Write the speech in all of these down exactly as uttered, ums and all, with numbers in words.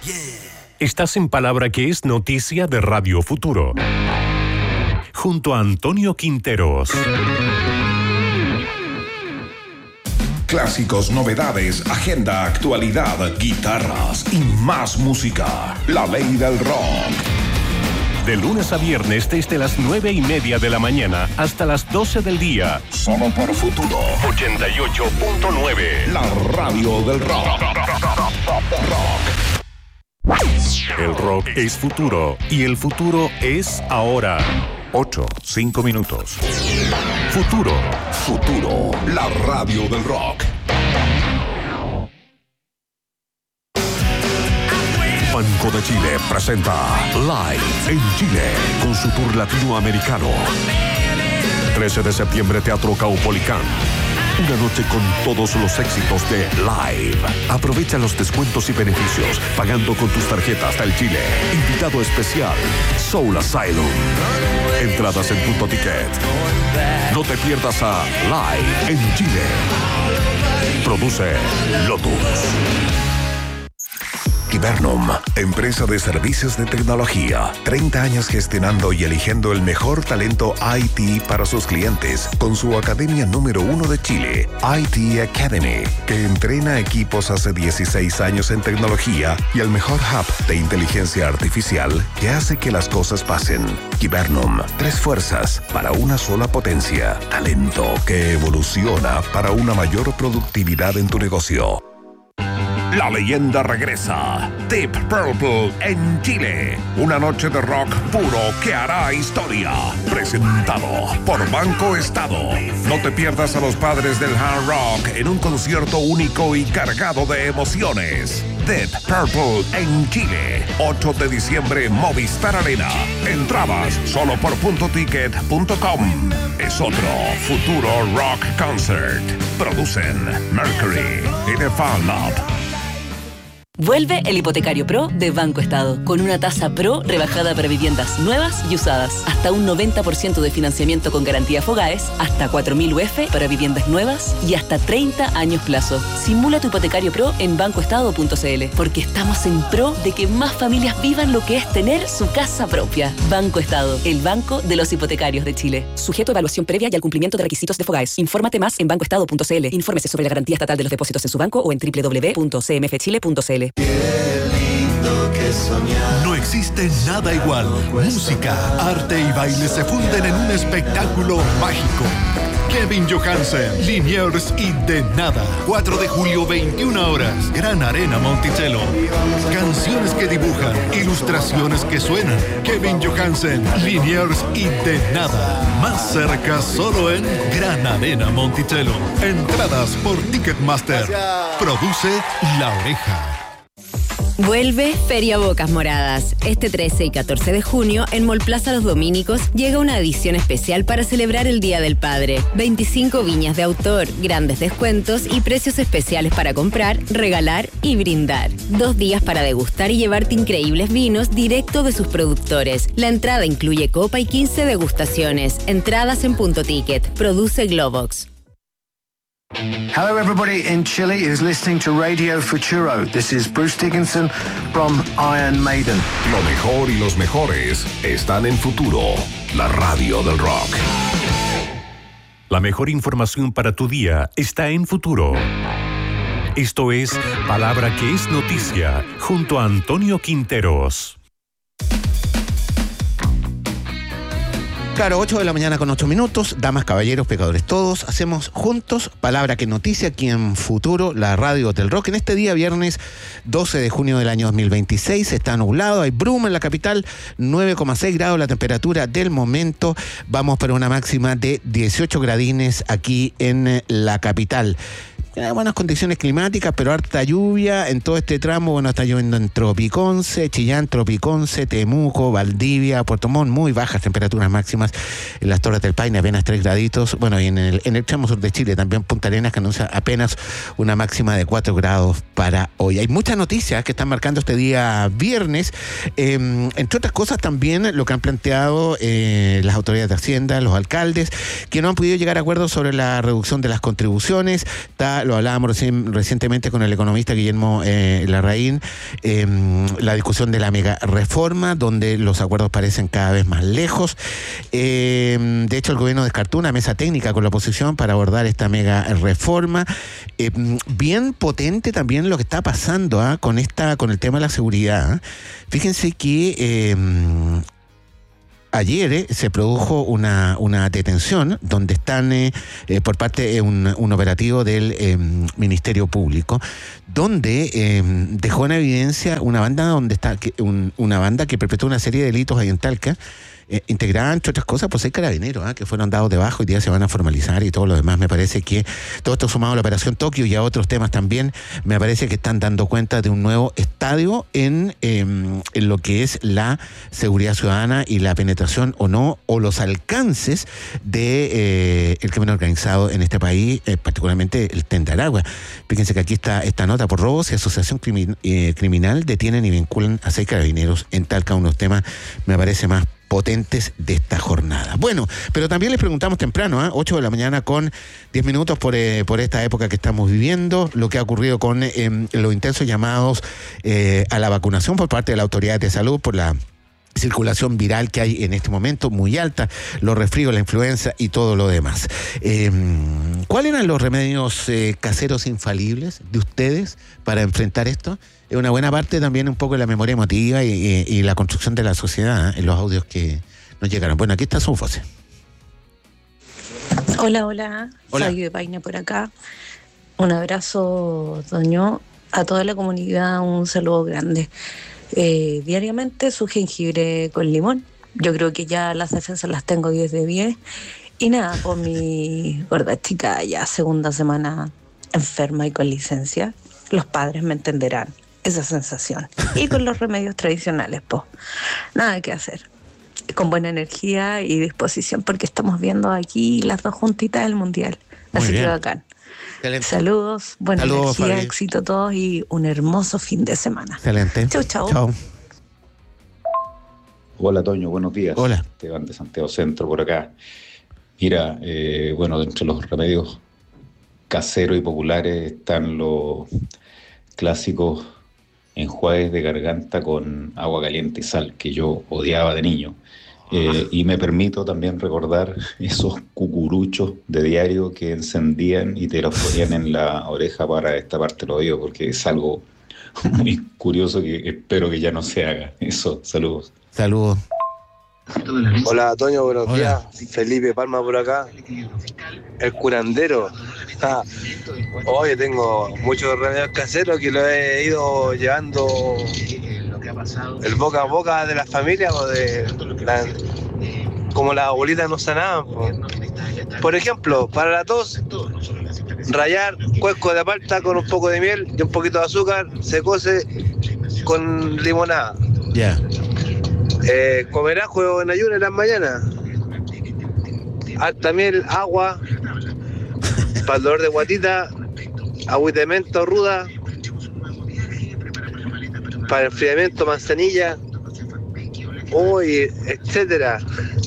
Estás en Palabra que es noticia de Radio Futuro, junto a Antonio Quinteros. Clásicos, novedades, agenda, actualidad, guitarras y más música. La ley del rock. De lunes a viernes desde las nueve y media de la mañana hasta las doce del día. Solo por Futuro. ochenta y ocho punto nueve. La radio del rock. rock. El rock es futuro y el futuro es ahora. Ocho, cinco minutos. Futuro. Futuro. La radio del rock. Banco de Chile presenta Live en Chile con su tour latinoamericano. trece de septiembre, Teatro Caupolicán. Una noche con todos los éxitos de Live. Aprovecha los descuentos y beneficios pagando con tus tarjetas del Chile. Invitado especial, Soul Asylum. Entradas en Punto Ticket. No te pierdas a Live en Chile. Produce Lotus. Kibernum, empresa de servicios de tecnología. treinta años gestionando y eligiendo el mejor talento I T para sus clientes con su academia número uno de Chile, I T Academy, que entrena equipos hace dieciséis años en tecnología y el mejor hub de inteligencia artificial que hace que las cosas pasen. Kibernum, tres fuerzas para una sola potencia. Talento que evoluciona para una mayor productividad en tu negocio. La leyenda regresa. Deep Purple en Chile. Una noche de rock puro que hará historia. Presentado por Banco Estado. No te pierdas a los padres del hard rock en un concierto único y cargado de emociones. Deep Purple en Chile. ocho de diciembre, Movistar Arena. Entradas solo por punto ticket punto com. Es otro Futuro Rock Concert. Producen Mercury y The Fan Lab. Vuelve el Hipotecario Pro de Banco Estado, con una tasa Pro rebajada para viviendas nuevas y usadas. Hasta un noventa por ciento de financiamiento con garantía Fogaes, hasta cuatro mil U F para viviendas nuevas y hasta treinta años plazo. Simula tu Hipotecario Pro en banco estado punto c l, porque estamos en pro de que más familias vivan lo que es tener su casa propia. Banco Estado, el banco de los hipotecarios de Chile. Sujeto a evaluación previa y al cumplimiento de requisitos de Fogaes. Infórmate más en banco estado punto c l. Infórmese sobre la garantía estatal de los depósitos en su banco o en doble u doble u doble u punto c m f chile punto c l. Qué lindo que soñar. No existe nada igual. Música, arte y baile se funden en un espectáculo mágico. Kevin Johansen, Liniers y De Nada. cuatro de julio, veintiuna horas. Gran Arena Monticello. Canciones que dibujan, ilustraciones que suenan. Kevin Johansen, Liniers y De Nada. Más cerca solo en Gran Arena Monticello. Entradas por Ticketmaster. Produce La Oreja. Vuelve Feria Bocas Moradas. Este trece y catorce de junio, en Mall Plaza Los Domínicos, llega una edición especial para celebrar el Día del Padre. veinticinco viñas de autor, grandes descuentos y precios especiales para comprar, regalar y brindar. Dos días para degustar y llevarte increíbles vinos directo de sus productores. La entrada incluye copa y quince degustaciones. Entradas en Punto Ticket. Produce Globox. Hello everybody in Chile is listening to Radio Futuro. This is Bruce Dickinson from Iron Maiden. Lo mejor y los mejores están en Futuro, la radio del rock. La mejor información para tu día está en Futuro. Esto es Palabra que es noticia, junto a Antonio Quinteros. Claro, ocho de la mañana con ocho minutos, damas, caballeros, pecadores todos, hacemos juntos Palabra que Noticia aquí en Futuro, la radio del rock. En este día, viernes doce de junio del año dos mil veintiséis, está nublado, hay bruma en la capital, nueve coma seis grados la temperatura del momento. Vamos para una máxima de dieciocho gradines aquí en la capital. Tiene buenas condiciones climáticas, pero harta lluvia en todo este tramo. Bueno, está lloviendo en Tropiconce, Chillán, Tropiconce, Temuco, Valdivia, Puerto Montt, muy bajas temperaturas máximas en las Torres del Paine, apenas tres graditos. Bueno, y en el, en el tramo sur de Chile también Punta Arenas, que anuncia apenas una máxima de cuatro grados para hoy. Hay muchas noticias que están marcando este día viernes, eh, entre otras cosas también lo que han planteado eh, las autoridades de Hacienda, los alcaldes, que no han podido llegar a acuerdos sobre la reducción de las contribuciones. Está lo hablábamos recién, recientemente con el economista Guillermo eh, Larraín, eh, la discusión de la mega reforma, donde los acuerdos parecen cada vez más lejos. Eh, de hecho, el gobierno descartó una mesa técnica con la oposición para abordar esta mega reforma. Eh, bien potente también lo que está pasando ¿eh? con esta, con el tema de la seguridad. Fíjense que eh, ayer eh, se produjo una, una detención donde están eh, eh, por parte de un, un operativo del eh, Ministerio Público, donde eh, dejó en evidencia una banda donde está que, un, una banda que perpetró una serie de delitos ahí en Talca. Eh, integrada, entre otras cosas, por seis carabineros ¿eh? que fueron dados de bajo y día se van a formalizar y todo lo demás. Me parece que todo esto sumado a la Operación Tokio y a otros temas también, me parece que están dando cuenta de un nuevo estadio en, eh, en lo que es la seguridad ciudadana y la penetración o no, o los alcances de eh, el crimen organizado en este país, eh, particularmente el Tren de Aragua. Fíjense que aquí está esta nota: por robos y asociación crimin- eh, criminal detienen y vinculan a seis carabineros en Talca. Unos temas, me parece, más potentes de esta jornada. Bueno, pero también les preguntamos temprano, ¿eh? ocho de la mañana con diez minutos por, eh, por esta época que estamos viviendo, lo que ha ocurrido con eh, los intensos llamados eh, a la vacunación por parte de la Autoridad de Salud por la circulación viral que hay en este momento, muy alta, los resfríos, la influenza y todo lo demás. Eh, ¿Cuáles eran los remedios eh, caseros infalibles de ustedes para enfrentar esto? Es una buena parte también un poco de la memoria emotiva y, y, y la construcción de la sociedad, ¿eh? en los audios que nos llegaron. Bueno, aquí está su voz. Hola, hola, hola. Soy de Paine por acá. Un abrazo, Doño, a toda la comunidad, un saludo grande. Eh, diariamente su jengibre con limón. Yo creo que ya las defensas las tengo diez de diez. Y nada, por mi gorda chica ya segunda semana enferma y con licencia, los padres me entenderán esa sensación. Y con los remedios tradicionales, pues, nada que hacer. Con buena energía y disposición, porque estamos viendo aquí las dos juntitas del Mundial. Muy Así bien. que bacán. Excelente. Saludos, buena Saludos, energía, Fabi. éxito a todos y un hermoso fin de semana. Excelente. Chau, chau. Chau. Hola, Toño, buenos días. Hola. Esteban de Santiago Centro por acá. Mira, eh, bueno, dentro de los remedios caseros y populares están los clásicos enjuagues de garganta con agua caliente y sal, que yo odiaba de niño. Eh, y me permito también recordar esos cucuruchos de diario que encendían y te los ponían en la oreja para destaparte el oído, porque es algo muy curioso que espero que ya no se haga. Eso, saludos. Saludos. Hola, Toño, buenos Hola. días. Felipe Palma por acá. El curandero. Ah, oye, tengo muchos remedios caseros que lo he ido llevando el boca a boca de la familia, o de la, como las abuelitas nos sanaban. Po. Por ejemplo, para la tos, rallar cuesco de palta con un poco de miel y un poquito de azúcar, se cose con limonada. Ya. Eh, comer ajo en ayuno en las mañanas. Alta miel, agua, para el dolor de guatita, agüita de menta o ruda, para el enfriamiento, manzanilla, uy, etcétera.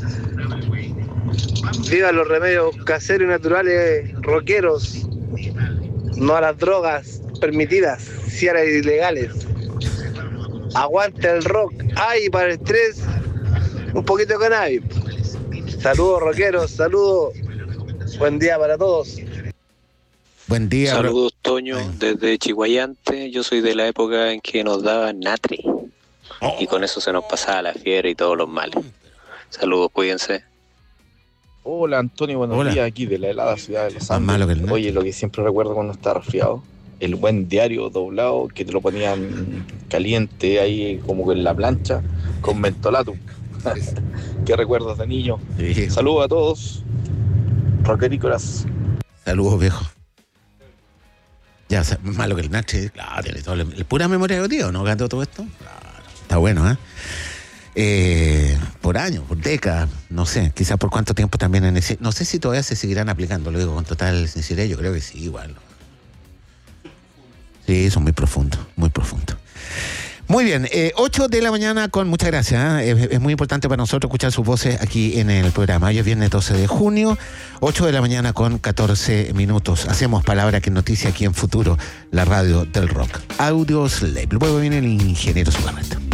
Viva los remedios caseros y naturales rockeros, no a las drogas permitidas, sí a las ilegales. Aguante el rock. Ay, para el estrés, un poquito de cannabis. Saludos, rockeros, saludos. Buen día para todos. Buen día. Saludos, Toño, desde Chihuayante. Yo soy de la época en que nos daban natri. Y con eso se nos pasaba la fiebre y todos los males. Saludos, cuídense. Hola, Antonio, buenos Hola. días, aquí de la helada ciudad de Los Más Andes. malo que el natri. Oye, lo que siempre recuerdo cuando estaba resfriado, el buen diario doblado que te lo ponían caliente ahí como en la plancha con mentolato. Qué recuerdos de niño. Sí. Saludos a todos, rockerícolas. Saludos, viejo. Ya, o sea, más malo que el Nache. Claro, tiene todo el, el pura memoria de tío, ¿no? Gato todo esto. Claro. Está bueno, ¿eh? Eh, por años, por décadas, no sé, quizás por cuánto tiempo también en ese, no sé si todavía se seguirán aplicando, lo digo con total sinceridad, yo creo que sí, igual. Sí, son muy profundos, muy profundos. Muy bien, eh, ocho de la mañana con muchas gracias. ¿eh? Es, es muy importante para nosotros escuchar sus voces aquí en el programa. Hoy es viernes doce de junio, ocho de la mañana con catorce minutos. Hacemos Palabra que Noticia aquí en Futuro, la radio del rock. Audio Slave. Luego viene el ingeniero Sugarreta.